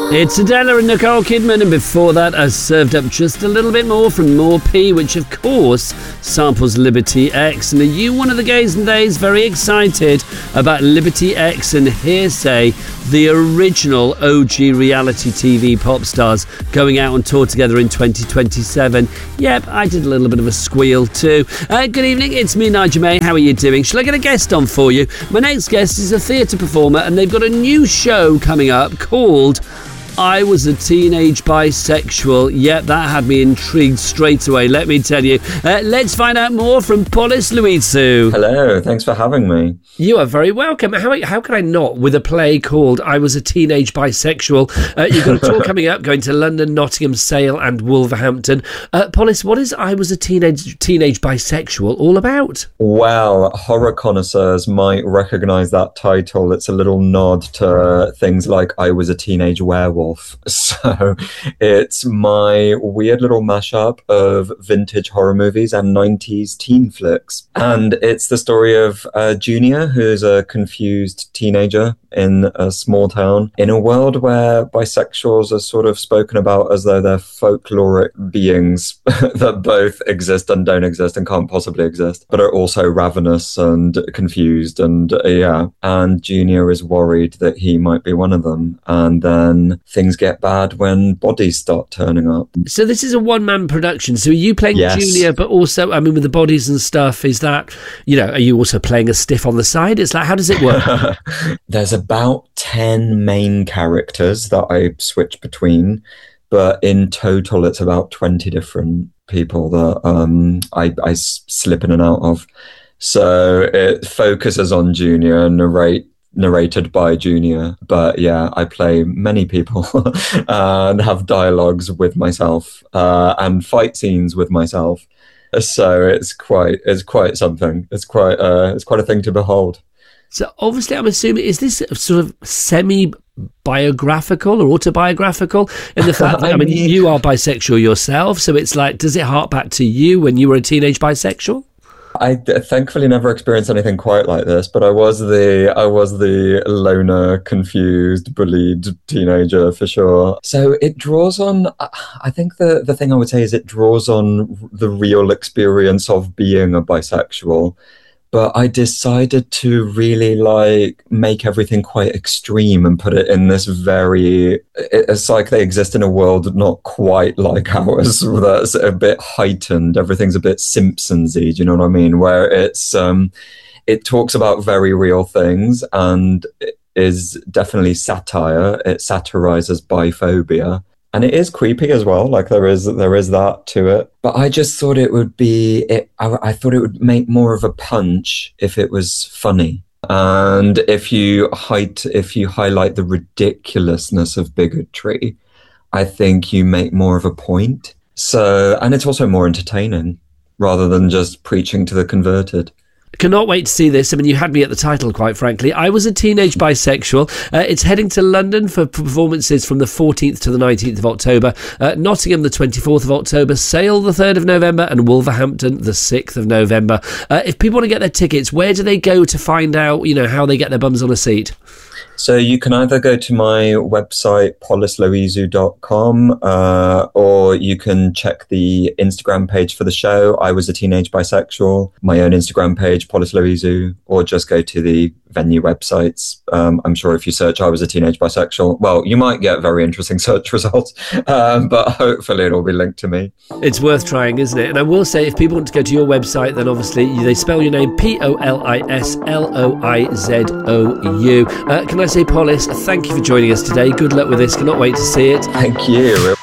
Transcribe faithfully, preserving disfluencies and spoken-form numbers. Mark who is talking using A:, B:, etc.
A: It's Adela and Nicole Kidman, and before that I served up just a little bit more from More P, which of course samples Liberty X. And are you one of the gays and theys very excited about Liberty X and Hearsay, the original O G reality T V pop stars going out on tour together in twenty twenty-seven? Yep, I did a little bit of a squeal too. Uh, good evening, it's me, Nigel May. How are you doing? Shall I get a guest on for you? My next guest is a theatre performer, and they've got a new show coming up called I Was a Teenage Bisexual. Yep, that had me intrigued straight away, let me tell you. Uh, let's find out more from Polis Louisou.
B: Hello, thanks for having me.
A: You are very welcome. How, how can I not, with a play called I Was a Teenage Bisexual? Uh, you've got a tour coming up, going to London, Nottingham, Sale and Wolverhampton. Uh, Polis, what is I Was a Teenage Teenage Bisexual all about?
B: Well, horror connoisseurs might recognise that title. It's a little nod to things like I Was a Teenage Werewolf. So it's my weird little mashup of vintage horror movies and nineties teen flicks. And it's the story of uh, Junior, who's a confused teenager in a small town in a world where bisexuals are sort of spoken about as though they're folkloric beings that both exist and don't exist and can't possibly exist, but are also ravenous and confused. And uh, yeah, and Junior is worried that he might be one of them. And then things get bad when bodies start turning up.
A: So this is a one-man production. So are you playing
B: Yes.
A: Junior, but also, I mean, with the bodies and stuff, is that, you know, are you also playing a stiff on the side? It's like, how does it work?
B: There's about ten main characters that I switch between, but in total it's about twenty different people that um, I, I s- slip in and out of. So it focuses on Junior, narrate narrated by Junior, but yeah, I play many people and have dialogues with myself uh, and fight scenes with myself. So it's quite it's quite something. It's quite uh, it's quite a thing to behold.
A: So obviously, I'm assuming, is this sort of semi-biographical or autobiographical in the fact that, I, I mean, mean, you are bisexual yourself, so it's like, does it hark back to you when you were a teenage bisexual?
B: I th- thankfully never experienced anything quite like this, but I was the I was the loner, confused, bullied teenager for sure. So it draws on, I think the, the thing I would say is it draws on the real experience of being a bisexual. But I decided to really like make everything quite extreme and put it in this very, it's like they exist in a world not quite like ours, that's a bit heightened. Everything's a bit Simpsons-y, do you know what I mean? Where it's, um, it talks about very real things and is definitely satire. It satirizes biphobia. And it is creepy as well. Like there is there is that to it. But I just thought it would be. It, I, I thought it would make more of a punch if it was funny, and if you height if you highlight the ridiculousness of bigotry, I think you make more of a point. So, and it's also more entertaining rather than just preaching to the converted.
A: Cannot wait to see this. I mean, you had me at the title, quite frankly. I Was a Teenage Bisexual. Uh, it's heading to London for performances from the fourteenth to the nineteenth of October, uh, Nottingham the twenty-fourth of October, Sale the third of November, and Wolverhampton the sixth of November. Uh, if people want to get their tickets, where do they go to find out, you know, how they get their bums on a seat?
B: So you can either go to my website, polis louisou dot com, uh, or you can check the Instagram page for the show, I Was a Teenage Bisexual, my own Instagram page, Polis Louisou, or just go to the venue websites. Um, I'm sure if you search I Was a Teenage Bisexual, well, you might get very interesting search results, um, but hopefully it'll be linked to me.
A: It's worth trying, isn't it? And I will say, if people want to go to your website, then obviously they spell your name P O L I S L O I Z O U. Uh, can I say, Polis, thank you for joining us today. Good luck with this. Cannot wait to see it.
B: Thank you.